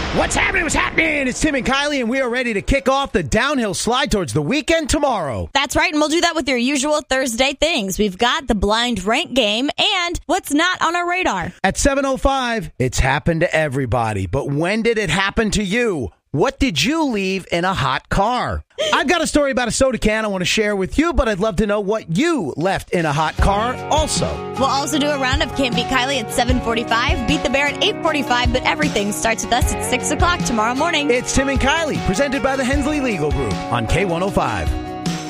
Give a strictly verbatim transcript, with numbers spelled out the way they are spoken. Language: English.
What's happening? What's happening? It's Tim and Kylie, and we are ready to kick off the downhill slide towards the weekend tomorrow. That's right, and we'll do that with your usual Thursday things. We've got the blind rank game and what's not on our radar. At seven oh five, it's happened to everybody. But when did it happen to you? What did you leave in a hot car? I've got a story about a soda can I want to share with you, but I'd love to know what you left in a hot car also. We'll also do a round of Can't Beat Kylie at seven forty-five, Beat the Bear at eight forty-five, but everything starts with us at six o'clock tomorrow morning. It's Tim and Kylie, presented by the Hensley Legal Group on K one oh five.